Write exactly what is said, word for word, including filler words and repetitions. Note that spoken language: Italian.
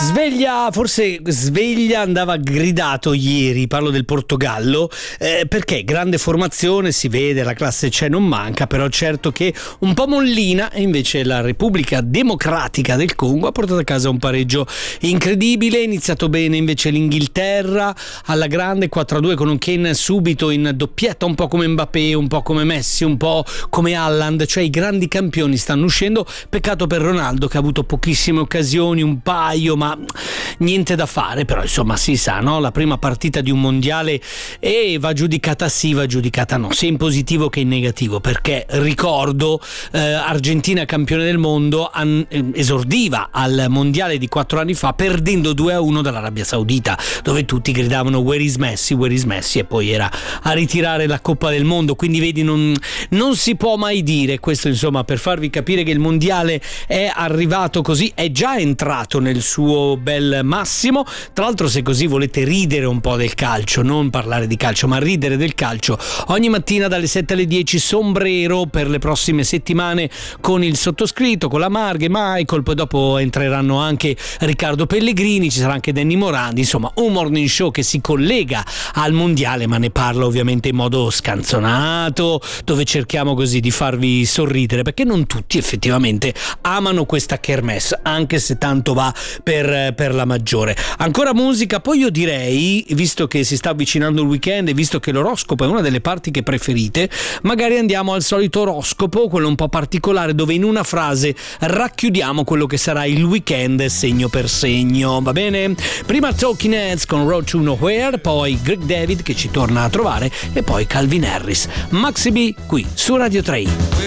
Sveglia, forse sveglia andava gridato ieri, parlo del Portogallo, eh, perché grande formazione, si vede, la classe c'è, non manca, però certo che un po' mollina, e invece la Repubblica Democratica del Congo ha portato a casa un pareggio incredibile. È iniziato bene invece l'Inghilterra alla grande quattro a due con un Kane subito in doppietta, un po' come Mbappé, un po' come Messi, un po' come Haaland, cioè i grandi campioni stanno uscendo. Peccato per Ronaldo che ha avuto pochissime occasioni, un paio, ma niente da fare. Però insomma si sa, no? La prima partita di un mondiale e va giudicata sì, va giudicata no, sia in positivo che in negativo, perché ricordo eh, Argentina campione del mondo an- esordiva al mondiale di quattro anni fa perdendo due a uno dall'Arabia Saudita, dove tutti gridavano where is Messi, where is Messi, e poi era a ritirare la Coppa del Mondo. Quindi vedi, non, non si può mai dire questo, insomma, per farvi capire che il mondiale è arrivato così, è già entrato nel suo bel massimo. Tra l'altro, se così volete ridere un po' del calcio, non parlare di calcio ma ridere del calcio, ogni mattina dalle sette alle dieci Sombrero per le prossime settimane con il sottoscritto, con la Marghe, Michael, poi dopo entreranno anche Riccardo Pellegrini, ci sarà anche Danny Morandi, insomma un morning show che si collega al mondiale ma ne parla ovviamente in modo scanzonato, dove cerchiamo così di farvi sorridere, perché non tutti effettivamente amano questa kermesse, anche se tanto va per, per la maggiore. Ancora musica, poi io direi, visto che si sta avvicinando il weekend e visto che l'oroscopo è una delle parti che preferite, magari andiamo al solito oroscopo, quello un po' particolare, dove in una frase racchiudiamo quello che sarà il weekend segno per segno, va bene? Prima Talking Heads con Road to Nowhere, poi Greg David che ci torna a trovare e poi Calvin Harris. Maxi B qui su Radio tre.